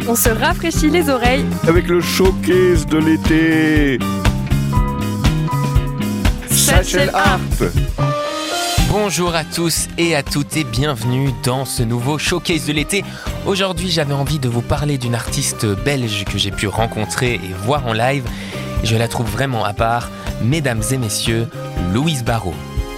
On se rafraîchit les oreilles avec le showcase de l'été. Satchel Harp. Bonjour à tous et à toutes et bienvenue dans ce nouveau showcase de l'été. Aujourd'hui, j'avais envie de vous parler d'une artiste belge que j'ai pu rencontrer et voir en live. Je la trouve vraiment à part. Mesdames et messieurs, Louise Barrault.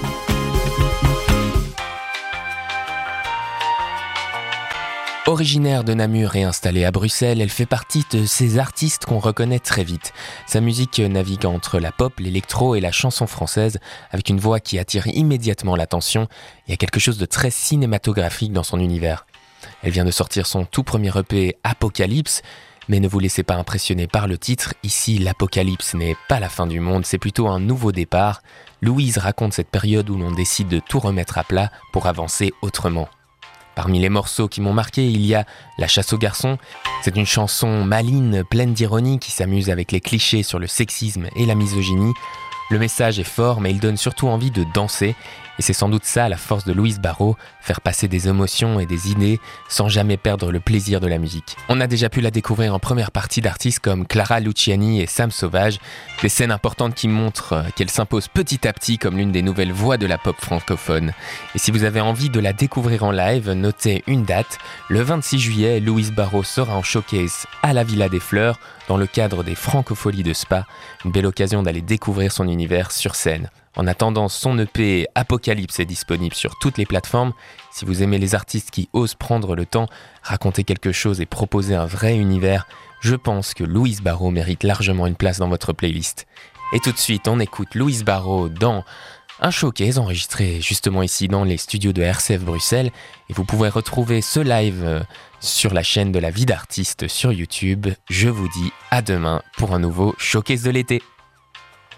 Originaire de Namur et installée à Bruxelles, elle fait partie de ces artistes qu'on reconnaît très vite. Sa musique navigue entre la pop, l'électro et la chanson française, avec une voix qui attire immédiatement l'attention. Il y a quelque chose de très cinématographique dans son univers. Elle vient de sortir son tout premier EP Apocalypse, mais ne vous laissez pas impressionner par le titre. Ici, l'apocalypse n'est pas la fin du monde, c'est plutôt un nouveau départ. Louise raconte cette période où l'on décide de tout remettre à plat pour avancer autrement. Parmi les morceaux qui m'ont marqué, il y a La chasse aux garçons. C'est une chanson maligne, pleine d'ironie, qui s'amuse avec les clichés sur le sexisme et la misogynie. Le message est fort, mais il donne surtout envie de danser. Et c'est sans doute ça la force de Louise Barrault, faire passer des émotions et des idées sans jamais perdre le plaisir de la musique. On a déjà pu la découvrir en première partie d'artistes comme Clara Luciani et Sam Sauvage, des scènes importantes qui montrent qu'elle s'impose petit à petit comme l'une des nouvelles voix de la pop francophone. Et si vous avez envie de la découvrir en live, notez une date. Le 26 juillet, Louise Barrault sera en showcase à la Villa des Fleurs dans le cadre des Francopholies de Spa. Une belle occasion d'aller découvrir son univers sur scène. En attendant, son EP Apocalypse est disponible sur toutes les plateformes. Si vous aimez les artistes qui osent prendre le temps, raconter quelque chose et proposer un vrai univers, je pense que Louise Barrault mérite largement une place dans votre playlist. Et tout de suite, on écoute Louise Barrault dans un showcase enregistré justement ici dans les studios de RCF Bruxelles. Et vous pouvez retrouver ce live sur la chaîne de la vie d'artiste sur YouTube. Je vous dis à demain pour un nouveau showcase de l'été.